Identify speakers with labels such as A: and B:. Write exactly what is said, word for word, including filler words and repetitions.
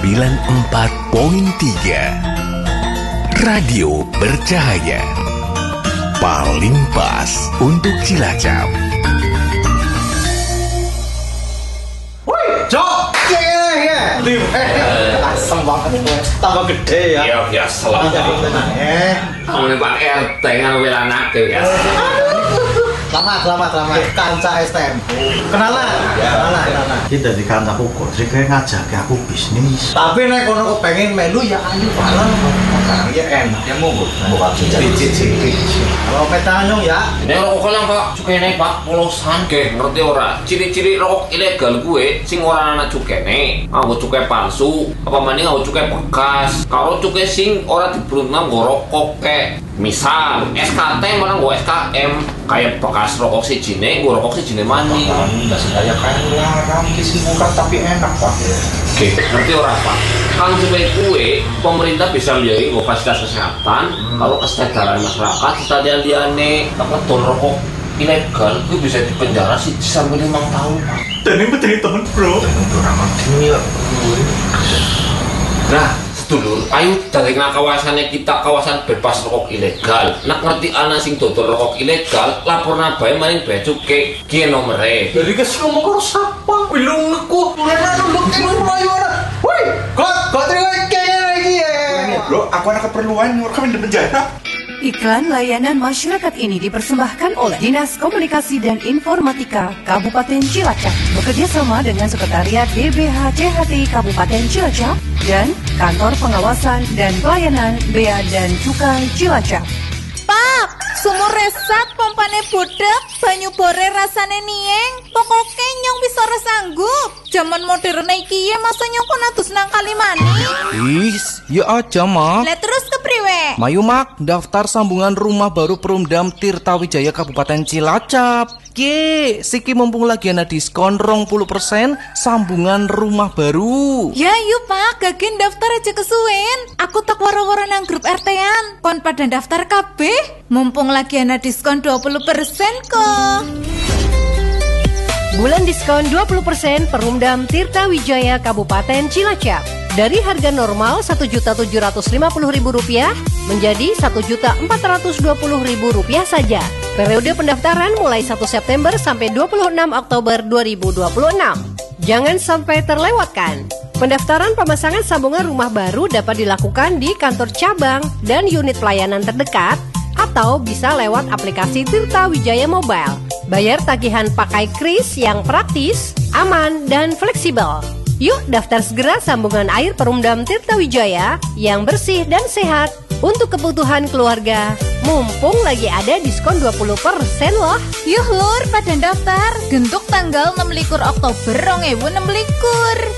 A: sembilan puluh empat koma tiga Radio Bercahaya. Paling pas untuk Cilacap.
B: Woi, Cok. Ya, ya. Eh, asem banget gue. Tambah gede ya.
C: Iya, biasa lah.
B: Eh,
C: Ngene Pak R T ngambil anaknya biasa.
B: Selamat, selamat, selamat. Kanca S T M. Kenalan. Kenalan, kenalan.
D: Kita di kancaku kok, sih kayak ngajak aku bisnis.
B: Tapi nek kono kepengin melu ya ayo bareng. Ya enak, ya monggo.
D: Bukan
B: Cicit-cicit. Kalau petanyong ya.
C: Nek rokok lang Pak, cukene Pak polosan ke, ngerti ora? Ciri-ciri rokok ilegal gue sing ora ana cukene, nganggo cukai palsu, apa maning nganggo cukai bekas. Kalau cukai sing ora dibruntam nggo rokok ke. Misal S K T malah nggo S K M, kayak bekas rokok sijine, nggo rokok sijine maning.
D: Enggak saya kayak larang kisi murah tapi enak Pak.
C: Oke, ngerti ora Pak? Kalau supaya kue, pemerintah bisa lihat nggo fasilitas kesehatan, hmm. kalau kesadaran masyarakat, kesadaran liane, apa ton rokok ilegal, gue bisa dipenjara sih sampai lima tahun Pak.
D: Dan ini betul temen bro. Temen orang ini ya.
C: Nah, sedulur, ayo dari kawasannya kita kawasan bebas rokok ilegal. Nak ngerti anak sing dodol rokok ilegal, lapor nabai maning bea cukai kieu nomere.
B: Jadi kes ngomong karo sapa? Bilung aku. Rena nunduk timur melayu ana. Woi, kok kok terima kayaknya lagi ya.
D: Bro, aku anak keperluan, kami di penjara.
E: Iklan layanan masyarakat ini dipersembahkan oleh Dinas Komunikasi dan Informatika Kabupaten Cilacap bekerja sama dengan Sekretariat D B H C H T I Kabupaten Cilacap dan Kantor Pengawasan dan Pelayanan Bea dan Cukai Cilacap.
F: Pak, sumur resat pompane bodek, banyu bore rasane nieng, pokoknya nyong bisa resanggup. Zaman modern iki ya masa nyong kon atus nang Kalimani.
G: Is, ya aja mak.
F: Lah terus kepriwe?
G: Mayu mak, daftar sambungan rumah baru Perumdam Tirta Wijaya Kabupaten Cilacap. Ki, siki mumpung lagi ana diskon dua puluh persen sambungan rumah baru.
F: Ya yuk Pak, gagen daftar aja kesuwen. Aku tak waro-waro nang grup R T-an. Kon pada daftar kabeh. Mumpung lagi ana diskon dua puluh persen kok.
E: Bulan diskon dua puluh persen Perumdam Tirta Wijaya Kabupaten Cilacap. Dari harga normal satu juta tujuh ratus lima puluh ribu rupiah menjadi satu juta empat ratus dua puluh ribu rupiah saja. Periode pendaftaran mulai satu September sampai dua puluh enam Oktober dua ribu dua puluh enam. Jangan sampai terlewatkan. Pendaftaran pemasangan sambungan rumah baru dapat dilakukan di kantor cabang dan unit pelayanan terdekat atau bisa lewat aplikasi Tirta Wijaya Mobile. Bayar tagihan pakai kris yang praktis, aman, dan fleksibel. Yuk daftar segera sambungan air Perumdam Tirta Wijaya yang bersih dan sehat untuk kebutuhan keluarga. Mumpung lagi ada diskon dua puluh persen loh.
F: Yuh lur, pada daftar. Gentuk tanggal enam likur Oktober dua ribu enam likur.